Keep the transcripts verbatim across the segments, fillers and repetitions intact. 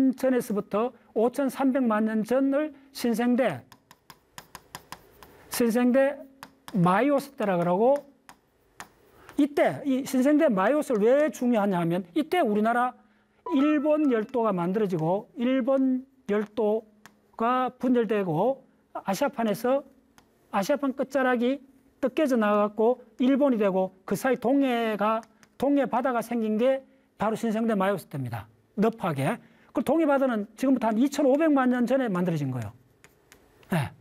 년 전에서부터 오천삼백만 년 전을 신생대, 신생대 마이오스 때라 그러고, 이때 이 신생대 마이오스를 왜 중요하냐 하면 이때 우리나라 일본 열도가 만들어지고 일본 열도가 분열되고 아시아판에서 아시아판 끝자락이 뜯겨져 나가고 일본이 되고 그 사이 동해가 동해 바다가 생긴 게 바로 신생대 마이오스 때입니다. 늪하게. 그 동해 바다는 지금부터 한 이천오백만 년 전에 만들어진 거예요. 네.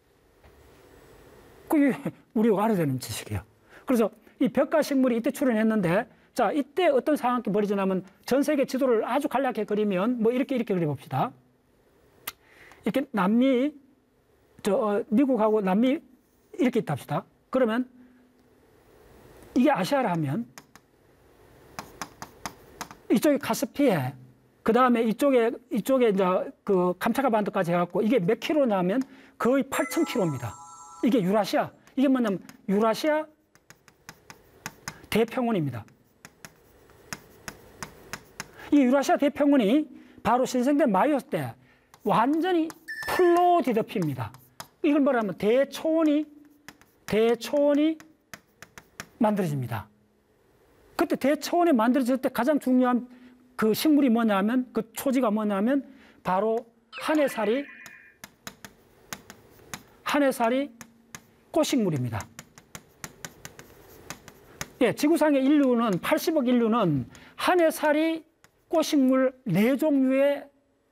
그게 우리가 알아야 되는 지식이에요. 그래서 이 벽화 식물이 이때 출현했는데, 자, 이때 어떤 상황이 벌어지냐면 전 세계 지도를 아주 간략하게 그리면 뭐 이렇게 이렇게 그려봅시다. 이렇게 남미, 저, 어, 미국하고 남미 이렇게 있다 합시다. 그러면 이게 아시아라 하면 이쪽이 카스피해, 그 다음에 이쪽에, 이쪽에 이제 그 감차카 반도까지 해갖고 이게 몇 킬로냐면 거의 팔천 킬로미터입니다. 이게 유라시아. 이게 뭐냐면 유라시아 대평원입니다. 이 유라시아 대평원이 바로 신생대 마이오스 때 완전히 풀로 뒤덮입니다. 이걸 뭐라면 대초원이, 대초원이 만들어집니다. 그때 대초원이 만들어질 때 가장 중요한 그 식물이 뭐냐면, 그 초지가 뭐냐면 바로 한해살이, 한해살이 꽃식물입니다. 예, 지구상의 인류는, 팔십억 인류는 한해살이 꽃식물 네 종류에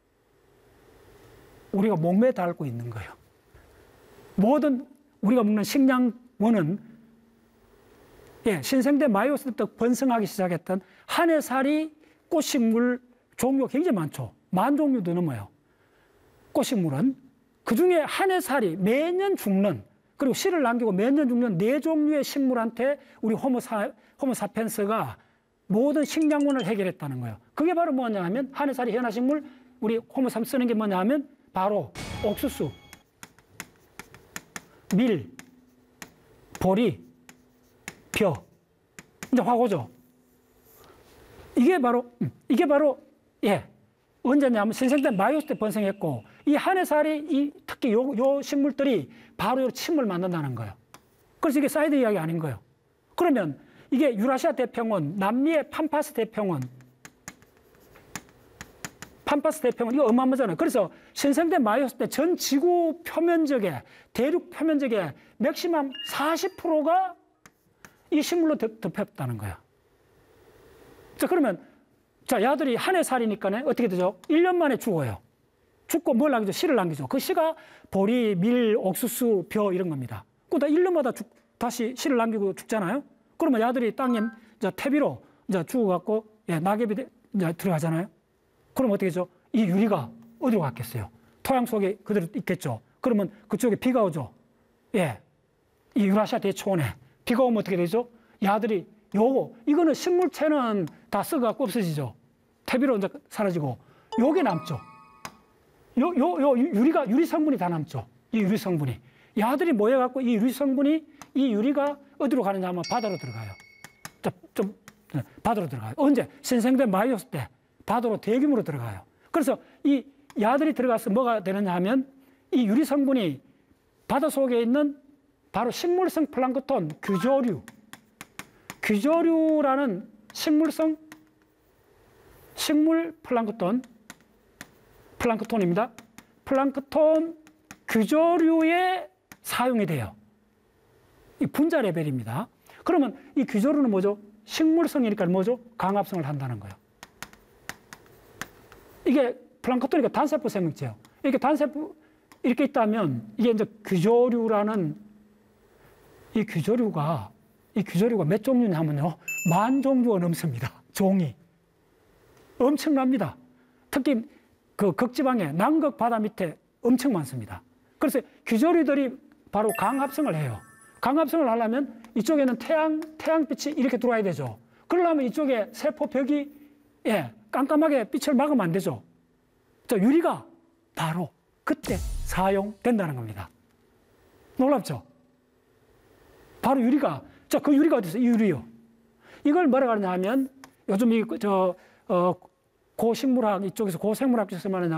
우리가 목매 달고 있는 거예요. 모든 우리가 먹는 식량원은 예, 신생대 마이오스 때부터 번성하기 시작했던 한해살이 꽃식물 종류가 굉장히 많죠. 만 종류도 넘어요. 꽃식물은 그중에 한해살이 매년 죽는, 그리고 씨를 남기고 매년 죽는 네 종류의 식물한테 우리 호모사, 호모사피엔스가 모든 식량원을 해결했다는 거예요. 그게 바로 뭐냐 하면 한해살이 현화식물, 우리 호모삼 쓰는 게 뭐냐 하면 바로 옥수수, 밀, 보리, 벼, 이제 화고죠. 이게 바로, 이게 바로, 예, 언제냐면 신생대 마이오스 때 번성했고, 이 한해살이, 이 특히 요, 요 식물들이 바로 요 침을 만든다는 거예요. 그래서 이게 사이드 이야기 아닌 거예요. 그러면 이게 유라시아 대평원, 남미의 팜파스 대평원, 팜파스 대평원, 이거 어마어마하잖아요. 그래서 신생대 마이오스 때 전 지구 표면적에, 대륙 표면적에 맥시멈 사십 퍼센트가 이 식물로 덮였다는 거예요. 자, 그러면, 자, 야들이 한해살이니까 어떻게 되죠? 일 년 만에 죽어요. 죽고 뭘 남기죠? 씨를 남기죠. 그 씨가 보리, 밀, 옥수수, 벼 이런 겁니다. 그다 일 년마다 죽, 다시 씨를 남기고 죽잖아요. 그러면 야들이 땅에 이제 퇴비로 이제 죽어갖고, 예, 낙엽이 이제 들어가잖아요. 그럼 어떻게 되죠? 이 유리가 어디로 갔겠어요? 토양 속에 그대로 있겠죠. 그러면 그쪽에 비가 오죠. 예, 이 유라시아 대초원에 비가 오면 어떻게 되죠? 야들이 요거, 이거는 식물체는 다 썩어갖고 없어지죠. 퇴비로 이제 사라지고, 요게 남죠. 요, 요, 요, 유리가, 유리 성분이 다 남죠. 이 유리 성분이. 야들이 모여갖고 이 유리 성분이, 이 유리가 어디로 가느냐 하면 바다로 들어가요. 좀, 좀, 바다로 들어가요. 언제? 신생대 마이오스 때 바다로 대규모로 들어가요. 그래서 이 야들이 들어가서 뭐가 되느냐 하면 이 유리 성분이 바다 속에 있는 바로 식물성 플랑크톤, 규조류, 규조류라는 식물성 식물 플랑크톤, 플랑크톤입니다. 플랑크톤 규조류에 사용이 돼요. 이 분자 레벨입니다. 그러면 이 규조류는 뭐죠? 식물성이니까 뭐죠? 강합성을 한다는 거예요. 이게 플랑크톤이니까 단세포 생명체예요. 이렇게 단세포 이렇게 있다면 이게 이제 규조류라는 이 규조류가 이 규조류가 몇 종류냐 하면요, 만 종류가 넘습니다. 종이 엄청납니다. 특히 그 극지방의 남극 바다 밑에 엄청 많습니다. 그래서 규조류들이 바로 강합성을 해요. 강합성을 하려면 이쪽에는 태양, 태양빛이 이렇게 들어와야 되죠. 그러려면 이쪽에 세포벽이, 예, 깜깜하게 빛을 막으면 안 되죠. 저 유리가 바로 그때 사용된다는 겁니다. 놀랍죠? 바로 유리가, 자, 그 유리가 어디 있어요? 이 유리요. 이걸 뭐라 그러냐 하면 요즘 이, 저, 어, 고식물학 이쪽에서 고생물학 쪽에서 말하는